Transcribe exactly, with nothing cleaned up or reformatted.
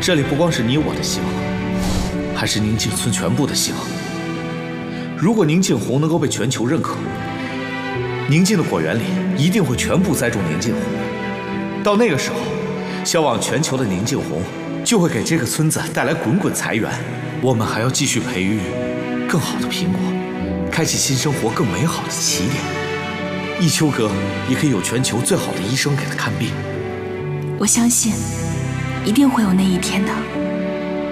这里不光是你我的希望，还是宁静村全部的希望。如果宁静红能够被全球认可，宁静的果园里一定会全部栽种宁静红。到那个时候，销往全球的宁静红就会给这个村子带来滚滚财源。我们还要继续培育更好的苹果，开启新生活更美好的起点。一休哥也可以有全球最好的医生给他看病。 我相信，一定会有那一天的。